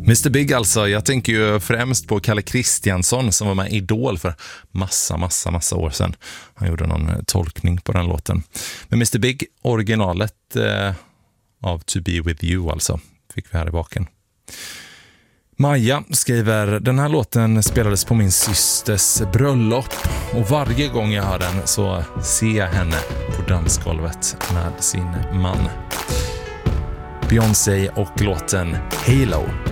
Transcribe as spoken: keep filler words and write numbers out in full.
mister Big alltså, jag tänker ju främst på Kalle Kristiansson som var med i Idol för massa, massa, massa år sedan. Han gjorde någon tolkning på den låten. Men mister Big, originalet eh, av To Be With You alltså, fick vi här i baken. Maja skriver, den här låten spelades på min systers bröllop och varje gång jag hör den så ser jag henne på dansgolvet med sin man. Beyoncé och låten Halo.